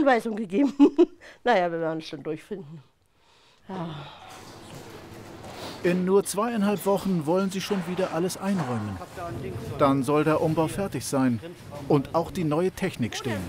Zuweisung gegeben. Naja, wir werden es schon durchfinden. Ja. In nur 2,5 Wochen wollen sie schon wieder alles einräumen. Dann soll der Umbau fertig sein und auch die neue Technik stehen.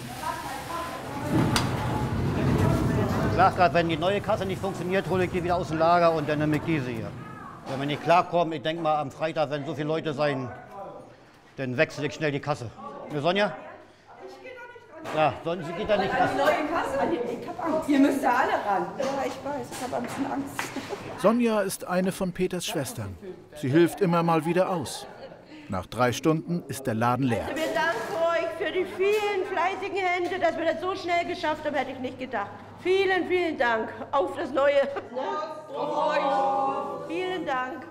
Ich sag gerade, wenn die neue Kasse nicht funktioniert, hole ich die wieder aus dem Lager und dann nehme ich diese hier. Wenn wir nicht klarkommen, ich denke mal am Freitag, wenn so viele Leute sein, dann wechsle ich schnell die Kasse. Ja, Sonja? Ich gehe da nicht ran. Ja, Sonja, sie geht da nicht ran. Die neue Kasse? Ich habe Angst. Ihr müsst da alle ran. Ja, ich weiß, ich habe ein bisschen Angst. Sonja ist eine von Peters Schwestern. Sie hilft immer mal wieder aus. Nach 3 Stunden ist der Laden leer. Wir danken euch für die vielen fleißigen Hände, dass wir das so schnell geschafft haben, hätte ich nicht gedacht. Vielen, vielen Dank. Auf das Neue. Auf euch. Vielen Dank.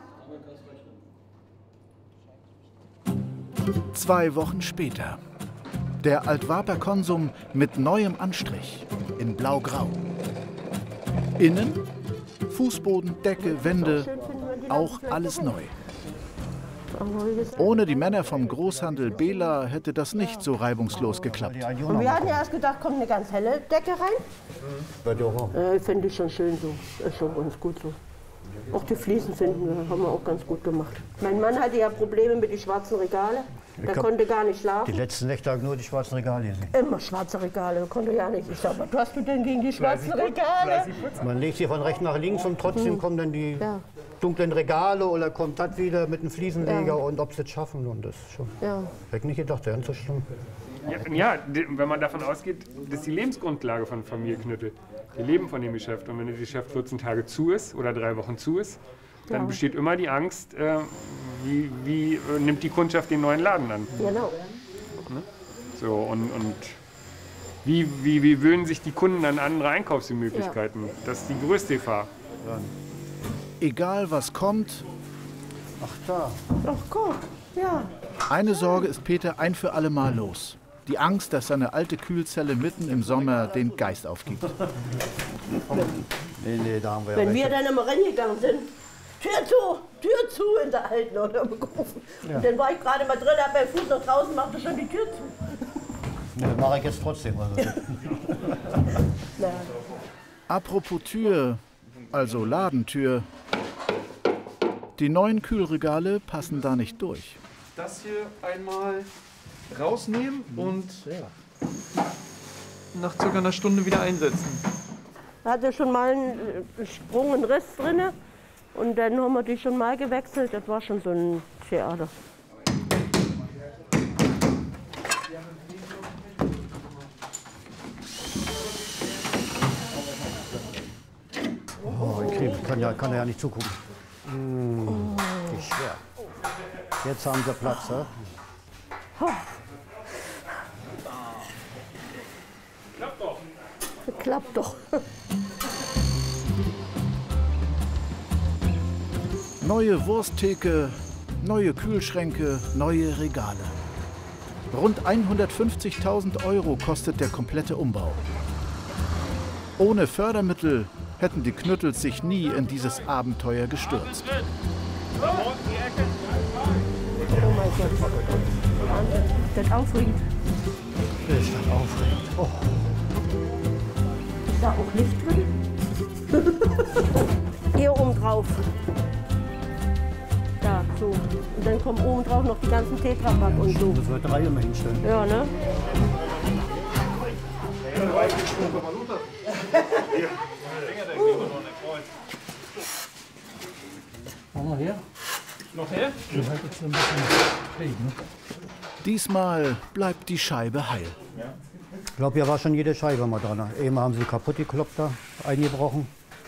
2 Wochen später. Der Altwarper Konsum mit neuem Anstrich in blau-grau. Innen Fußboden, Decke, Wände, auch alles neu. Ohne die Männer vom Großhandel Bela hätte das nicht so reibungslos geklappt. Und wir hatten ja erst gedacht, kommt eine ganz helle Decke rein. Finde ich schon schön so. Ist schon ganz gut so. Auch die Fliesen finden wir, haben wir auch ganz gut gemacht. Mein Mann hatte ja Probleme mit den schwarzen Regalen. Der konnte gar nicht schlafen. Die letzten Nächte nur die schwarzen Regale gesehen. Immer schwarze Regale, konnte ja nicht. Ich sag, was hast du denn gegen die schwarzen Regale? Man legt sie von rechts nach links und trotzdem kommen dann die dunklen Regale oder kommt das wieder mit einem Fliesenleger und ob sie es schaffen. Und das ist schon. Ja. Hätte nicht gedacht, wäre so schlimm. Ja, wenn man davon ausgeht, das ist die Lebensgrundlage von Familie Knüttel. Wir leben von dem Geschäft und wenn das Geschäft 14 Tage zu ist oder 3 Wochen zu ist, dann besteht immer die Angst, wie nimmt die Kundschaft den neuen Laden an. Genau. Ne? So, und wie gewöhnen sich die Kunden an andere Einkaufsmöglichkeiten? Das ist die größte Gefahr. Egal was kommt, Ach da. Ach komm, ja. eine Sorge ist Peter ein für alle Mal los. Die Angst, dass seine alte Kühlzelle mitten im Sommer den Geist aufgibt. Nee, da haben wir Wenn wir dann immer reingegangen sind, Tür zu in der alten oder gerufen. Und dann war ich gerade mal drin, hab meinen Fuß noch draußen, machte schon die Tür zu. Das mache ich jetzt trotzdem. Also. Apropos Tür, also Ladentür. Die neuen Kühlregale passen da nicht durch. Das hier einmal rausnehmen und nach circa einer Stunde wieder einsetzen. Da hatte schon mal einen Sprung, einen Riss drin. Und dann haben wir die schon mal gewechselt. Das war schon so ein Theater. Oh, ich kann ja nicht zugucken. Wie schwer. Jetzt haben sie Platz, ja? Klappt doch. Klappt doch. Neue Wursttheke, neue Kühlschränke, neue Regale. Rund 150.000 € kostet der komplette Umbau. Ohne Fördermittel hätten die Knüttels sich nie in dieses Abenteuer gestürzt. Oh mein Gott. Das ist aufregend. Das ist dann aufregend. Oh. Ist da auch Licht drin? Hier oben drauf. Da, so. Und dann kommen oben drauf noch die ganzen Tetrapack und so. Das wird 3 immer hinstellen. Ja, ne? Diesmal bleibt die Scheibe heil. Ich glaube, hier war schon jede Scheibe mal dran. Eben haben sie kaputt gekloppt da, eingebrochen.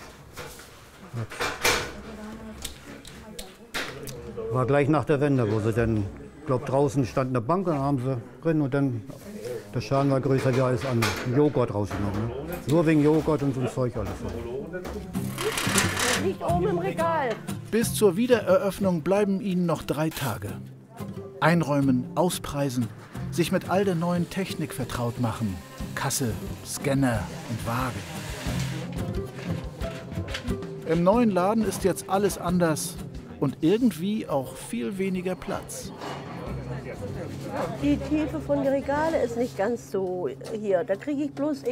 War gleich nach der Wende, wo sie dann, ich glaube, draußen stand eine Bank, dann haben sie drin und dann, der Schaden war größer wie alles andere. Joghurt rausgenommen. Ne? Nur wegen Joghurt und so ein Zeug alles. Liegt oben im Regal. Bis zur Wiedereröffnung bleiben ihnen noch 3 Tage. Einräumen, auspreisen, sich mit all der neuen Technik vertraut machen. Kasse, Scanner und Waage. Im neuen Laden ist jetzt alles anders und irgendwie auch viel weniger Platz. Die Tiefe von den Regalen ist nicht ganz so hier. Da kriege ich bloß